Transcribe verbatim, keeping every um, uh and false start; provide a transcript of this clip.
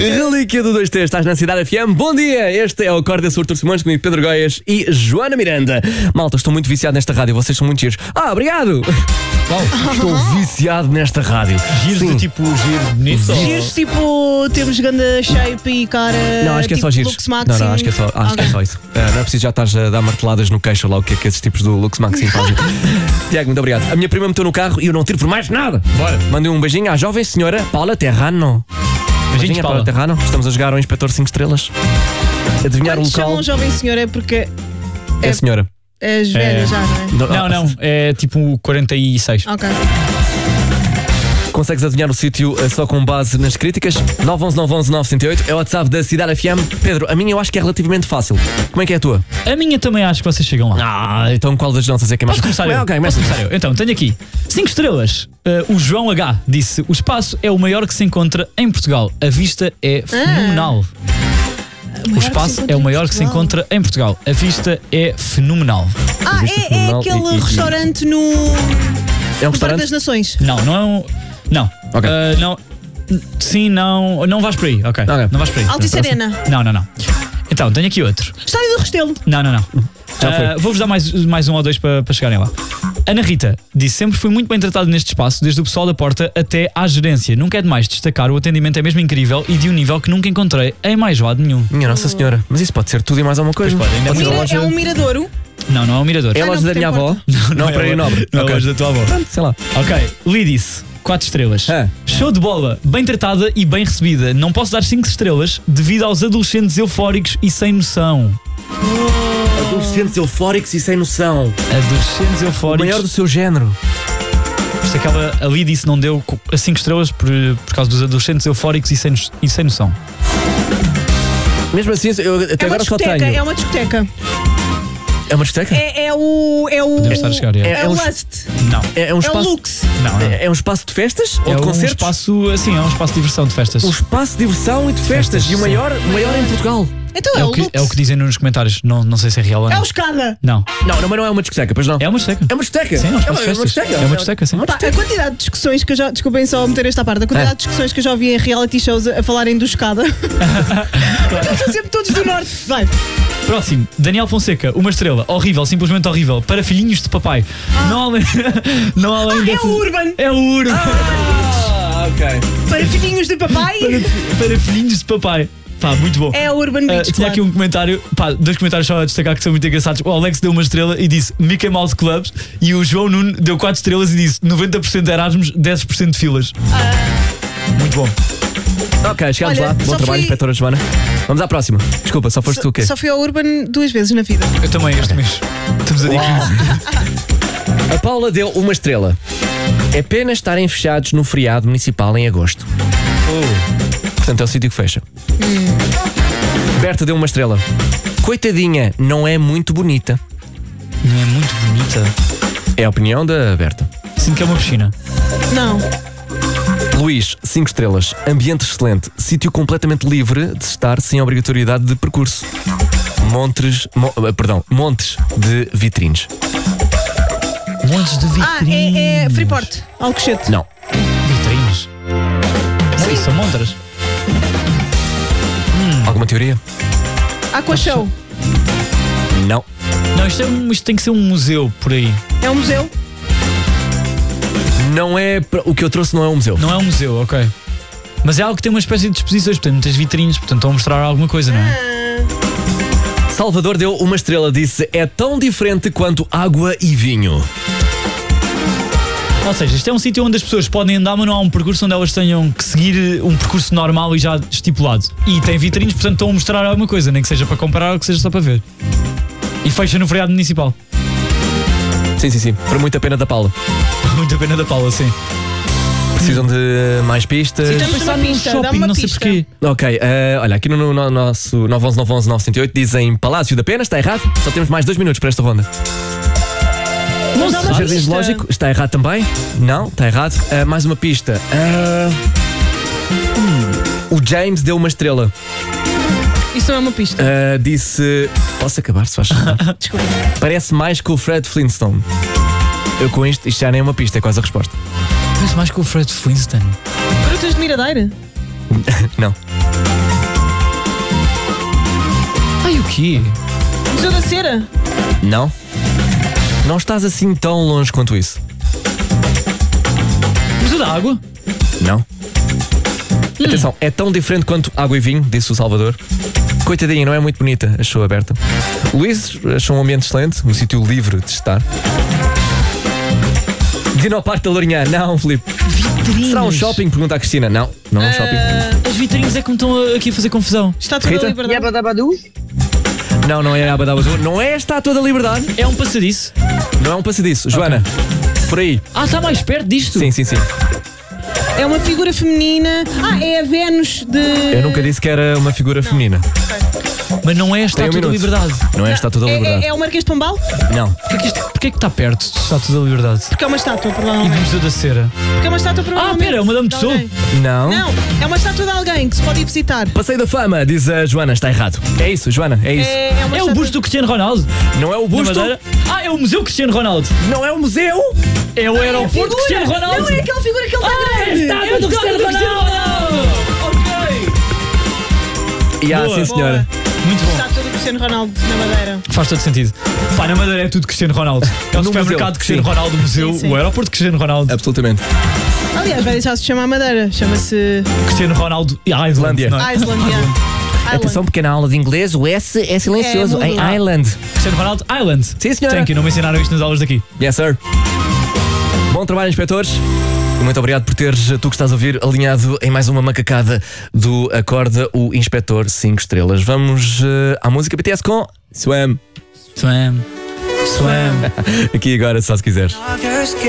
Relíquia do dois T, estás na Cidade F M. Bom dia, este é o Acorda Sur Simões comigo, Pedro Goias e Joana Miranda. Malta, estou muito viciado nesta rádio, vocês são muito giros. Ah, obrigado! Uau, estou viciado nesta rádio. Giros de tipo giro bonito? Giros tipo temos ganda shape e cara. Não, acho que é tipo só giros. Lux Maxim. Não, não, acho que é só, acho que é só isso. Uh, não é preciso já estás a dar marteladas no queixo lá o que é que esses tipos do Lux Maxim fazem. Tiago, muito obrigado. A minha prima meteu no carro e eu não tiro por mais nada. Bora. Mandei um beijinho à jovem senhora Paula Terrano. Beijinhos, Beijinho, Paula. Paula Terrano. Estamos a jogar ao Inspetor cinco Estrelas. Adivinhar Quando o local. chamam jovem senhora é porque É a senhora. és velha É. já, não é? Não, não, é tipo quarenta e seis. Ok. Consegues adivinhar o sítio uh, só com base nas críticas? nove um um nove um um nove zero oito é o WhatsApp da Cidade F M. Pedro, a minha eu acho que é relativamente fácil. Como é que é a tua? A minha também acho que vocês chegam lá. Ah, então qual das nossas é que é mais Posso começar eu? Ah, ok, Posso começa. começar eu? Então, tenho aqui cinco estrelas. Uh, o João H disse: o espaço é o maior que se encontra em Portugal. A vista é fenomenal. O espaço é o maior que se encontra em Portugal. A vista é fenomenal. Ah, Vista é, é fenomenal aquele e- e- restaurante no, É um no Parque restaurante? das Nações. Não, não é um. Não. Ok. Uh, não. Sim, não. Não vais por aí. Ok. Ok. Não vais por aí. Altice Arena. Não, não, não. Então, tenho aqui outro. Estádio do Restelo. Não, não, não. Já foi. Uh, Vou-vos dar mais, mais um ou dois para para chegarem lá. Ana Rita disse: sempre fui muito bem tratado neste espaço, desde o pessoal da porta até à gerência. Nunca é demais destacar, o atendimento é mesmo incrível e de um nível que nunca encontrei em mais lado nenhum. Minha Nossa Senhora. Mas isso pode ser tudo e mais alguma coisa. Pois pode, ainda Pode ser a Mira, loja... é um miradouro. Não, não é um mirador. É a Ah, loja não, da minha tem avó? porta. Não, para ir nobre. Não, Ok. é da tua avó. Pronto, sei lá. Ok, Lidice, quatro estrelas. Ah. Show de bola, bem tratada e bem recebida. Não posso dar cinco estrelas devido aos adolescentes eufóricos e sem noção. Adolescentes eufóricos e sem noção. Adolescentes O eufóricos. maior do seu género. Por isso é que ela, a Lidice não deu a cinco estrelas por, por causa dos adolescentes eufóricos e sem, e sem noção. Mesmo assim, eu até É uma agora só discoteca. tenho. É uma discoteca. É uma discoteca? É, é o. É o. Podemos estar a chegar, é. É, É o um- Lust. Não. É, é um É o espaço. Lux. Não, não. É, é um espaço de festas? Ou É de um concertos? espaço, assim, é um espaço de diversão de festas. Um espaço de diversão e de festas. Festas, E o sim. maior, o maior em Portugal. Então é, É o o, que, Lux. é o que dizem nos comentários. Não, não sei se é real ou É não. o Escada. Não. Não, não, mas não é uma discoteca, pois não? É uma discoteca. É uma discoteca. Sim, é um é espaço uma, de é uma festas. discoteca. É uma discoteca, sim. Pá, a quantidade de discussões que eu já. Desculpem só meter esta parte. A quantidade É. de discussões que eu já ouvi em reality shows a, a falarem do Escada. Eles são sempre todos do norte. Vai. Próximo, Daniel Fonseca, uma estrela. Horrível, simplesmente horrível. Para filhinhos de papai. Não além, não além É dessa- o Urban. É o Urban. Ah, ok. Para filhinhos de papai. Para, para filhinhos de papai. Pá, muito bom. É o Urban Ah, Beach tinha Club. aqui um comentário, pá, dois comentários só a destacar que são muito engraçados. O Alex deu uma estrela e disse Mickey Mouse Clubs e o João Nuno deu quatro estrelas e disse noventa por cento Erasmus, dez por cento de filas. Muito bom. Ok, chegamos Olha, lá. Bom só trabalho, fui- inspetora Joana. Vamos à próxima. Desculpa, só foste tu o quê? Só fui ao Urban duas vezes na vida. Eu também este mês. Estamos a dizer. A Paula deu uma estrela. É pena estarem fechados no feriado municipal em agosto. Portanto, é o sítio que fecha. Berta deu uma estrela. Coitadinha, não é muito bonita. Não é muito bonita. É a opinião da Berta. Sinto que é uma piscina. Não. Luís, cinco estrelas. Ambiente excelente. Sítio completamente livre de estar sem obrigatoriedade de percurso. Montes, mo- eh, perdão, montes de vitrines. Montes de Ah, vitrines. é, é Freeport. Alcochete. Não. Vitrines. Não, isso são montras. Alguma teoria? Aqua Show. Não. Não, isto, é um, isto tem que ser um museu por aí. É um museu. Não é. pra- O que eu trouxe não é um museu. Não é um museu, ok. Mas é algo que tem uma espécie de exposições, portanto, muitas vitrines, portanto, estão a mostrar alguma coisa, não é? Ah, Salvador deu uma estrela. Disse: é tão diferente quanto água e vinho. Ou seja, isto é um sítio onde as pessoas podem andar, mas não há um percurso onde elas tenham que seguir um percurso normal e já estipulado. E tem vitrines, portanto, estão a mostrar alguma coisa, nem que seja para comprar ou que seja só para ver. E fecha no feriado municipal. Sim, sim, sim. Para muita pena da Paula. Muito a pena da Paula, sim. Precisam de mais pistas. Sim, Pensar uma num pista, dá-me shopping, uma não sei pista. porquê. Ok, eh, olha, aqui no, no nosso nove um um nove um um nove zero oito dizem Palácio da Pena, está errado. Só temos mais dois minutos para esta ronda. Mas dá uma Jardim pista. Zoológico, está errado também? Não, está errado. Eh, mais uma pista. Eh, hum, o James deu uma estrela. Isso não é uma pista. Eh, disse. Posso acabar, se faz favor? Desculpa. Parece mais que o Fred Flintstone. Eu com isto, isto já nem é uma pista, é quase a resposta. Parece mais que o Fred Flintstone. Frutas de Miradeira. Não. quê? Museu da Cera. Não. Não estás assim tão longe quanto isso. Museu da Água? Não. Hum. Atenção, é tão diferente quanto água e vinho, disse o Salvador. Coitadinha, não é muito bonita, achou aberta. Luís achou um ambiente excelente, um sítio livre de estar. Dinoparque da Lourinhã, não, Filipe. Vitrinas. Será um shopping? Pergunta a Cristina. Não, não é um shopping. As vitrinas é que me estão aqui a fazer confusão. Estátua Rita? da Liberdade. Yabadabadu? Não, não é a Abadabadu. Não é a Estátua da Liberdade. É um passadiço? Não é um passadiço. Joana, por aí. Ah, está mais perto disto? Sim, sim, sim. É uma figura feminina. Ah, é a Vênus de. Eu nunca disse que era uma figura feminina. Mas não é a Tem um Estátua da minuto. Liberdade. Não é a Estátua da É, Liberdade. é, é o Marquês de Pombal? Não. Porquê que, isto, porquê que está perto de Estátua da Liberdade? Porque é uma estátua, E do provavelmente. Museu da Cera? Porque é uma estátua, provavelmente. Ah, pera, é uma Madame de Tussauds? alguém. Não. Não, é uma estátua de alguém que se pode ir visitar. Passeio da Fama, diz a Joana. Está errado. É isso, Joana, é isso. É, é uma É o estátua- busto do Cristiano Ronaldo? Não é o Na busto. Madeira? Ah, é o Museu Cristiano Ronaldo. Não é o museu. É o aeroporto Figura! Cristiano Ronaldo. Não, é aquela figura que ele está Ah, é a grande. estátua É a do Cristiano Ronaldo. Ok. E há, Boa. sim, senhora. Muito bom. Estátua do Cristiano Ronaldo na Madeira. Faz todo sentido. Pá, na Madeira é tudo Cristiano Ronaldo. É o No supermercado museu, Cristiano sim. Ronaldo, o museu, Sim, sim. o aeroporto Cristiano Ronaldo. Absolutamente. Aliás, vai deixar-se chamar Madeira. Chama-se Cristiano Ronaldo e a Islândia. Islândia. Não é? Iceland. yeah. Island. Atenção, pequena aula de inglês. O S é silencioso. É em mudo. Island. Cristiano Ronaldo Island. Sim, senhora. Thank you, não me ensinaram isto nas aulas daqui. Yes, sir. Bom trabalho, inspectores. E muito obrigado por teres, tu que estás a ouvir, alinhado em mais uma macacada do Acorda o Inspetor cinco estrelas. Vamos uh, à música B T S com Swam. Swam. Swam. Aqui agora, só se quiseres.